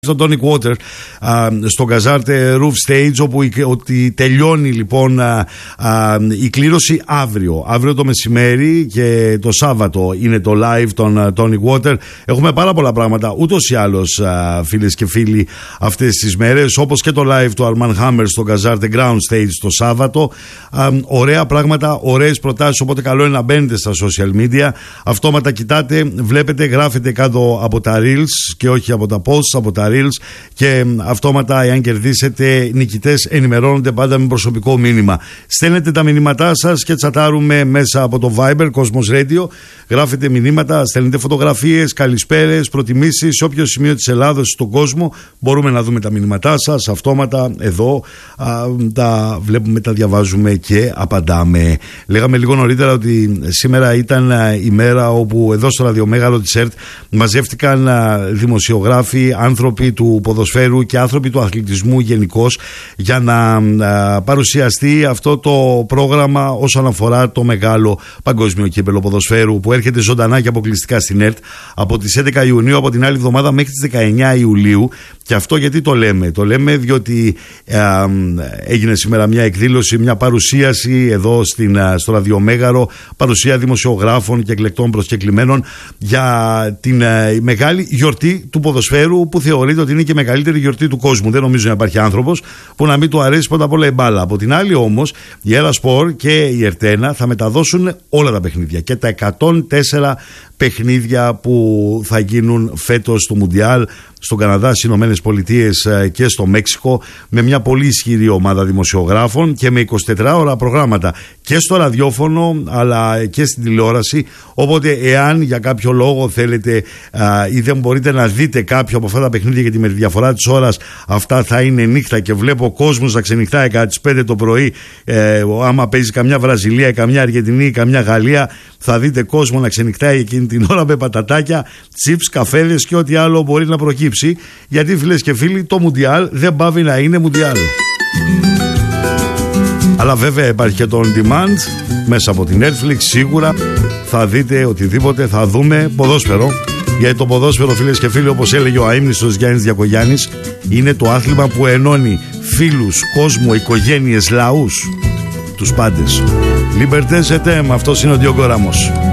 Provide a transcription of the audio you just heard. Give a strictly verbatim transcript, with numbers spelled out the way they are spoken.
στον Tonic Water α, στο Καζάρτε Roof Stage, όπου ότι τελειώνει λοιπόν α, α, η κλήρωση αύριο αύριο το μεσημέρι, και το Σάββατο είναι το live των Tonic Water. Έχουμε πάρα πολλά πράγματα ούτως ή άλλως, φίλες και φίλοι, αυτές τις μέρες, όπως και το live του Arman Hammer στο Καζάρτε Ground Stage το Σάββατο. Α, ωραία πράγματα, ωραίες προτάσεις, οπότε καλό είναι να μπαίνετε στα social media, αυτόματα κοιτάτε, βλέπετε, γράφετε κάτω από τα reels και όχι από τα posts, από τα reels, και αυτόματα, εάν κερδίσετε, νικητές ενημερώνονται πάντα με προσωπικό μήνυμα. Στέλνετε τα μηνύματά σας και τσατάρουμε μέσα από το Viber Cosmos Radio. Γράφετε μηνύματα, στέλνετε φωτογραφίες, καλησπέρες, προτιμήσεις σε όποιο σημείο της Ελλάδος, στον κόσμο. Μπορούμε να δούμε τα μηνύματά σας αυτόματα εδώ. Α, τα βλέπουμε, τα διαβάζουμε και απαντάμε. Λέγαμε λίγο νωρίτερα ότι σήμερα ήταν η μέρα όπου εδώ στο ραδιομέγαρο της ΕΡΤ μαζεύτηκαν δημοσιογράφοι, άνθρωποι του ποδοσφαίρου και άνθρωποι του αθλητισμού γενικώς, για να α, παρουσιαστεί αυτό το πρόγραμμα όσον αφορά το μεγάλο παγκόσμιο κύπελλο ποδοσφαίρου, που έρχεται ζωντανά και αποκλειστικά στην ΕΡΤ από τις έντεκα Ιουνίου, από την άλλη εβδομάδα μέχρι τις δεκαεννιά Ιουλίου. Και αυτό γιατί το λέμε? Το λέμε διότι α, έγινε σήμερα μια εκδήλωση, μια παρουσίαση εδώ στην, στο ραδιομέγαρο, παρουσία δημοσιογράφων και εκλεκτών προσκεκλημένων για την α, μεγάλη γιορτή του ποδοσφαίρου, που θεωρείται ότι είναι και η μεγαλύτερη γιορτή του κόσμου. Δεν νομίζω να υπάρχει άνθρωπος που να μην του αρέσει πρώτα απ' όλα η μπάλα. Από την άλλη όμως, η Έρα Σπορ και η Ερτένα θα μεταδώσουν όλα τα παιχνίδια, και τα εκατόν τέσσερα παιχνίδια που θα γίνουν φέτος στο Μουντιάλ, στον Καναδά, στις Ηνωμένες Πολιτείες και στο Μέξικο, με μια πολύ ισχυρή ομάδα δημοσιογράφων και με εικοσιτετράωρα προγράμματα και στο ραδιόφωνο αλλά και στην τηλεόραση. Οπότε, εάν για κάποιο λόγο θέλετε α, ή δεν μπορείτε να δείτε κάποιο από αυτά τα παιχνίδια, γιατί με τη διαφορά της ώρας αυτά θα είναι νύχτα, και βλέπω ο κόσμος να ξενυχτάει κατά τις πέντε το πρωί, ε, άμα παίζει καμιά Βραζιλία, καμιά Αργεντινή, καμιά Γαλλία, θα δείτε κόσμο να ξενυχτάει εκείνη την ώρα με πατατάκια, τσιπς, καφέδες και ό,τι άλλο μπορεί να προκύψει. Γιατί, φίλες και φίλοι, το Μουντιάλ δεν πάβει να είναι Μουντιάλ. Αλλά βέβαια υπάρχει και το on demand μέσα από την Netflix. Σίγουρα θα δείτε οτιδήποτε, θα δούμε ποδόσφαιρο. Γιατί το ποδόσφαιρο, φίλες και φίλοι, όπως έλεγε ο αείμνηστος Γιάννης Διακογιάννης, είναι το άθλημα που ενώνει φίλους, κόσμο, οικογένειες, λαούς, τους πάντες. Libertés et tem, αυτός είναι ο Διόγκο Ράμος.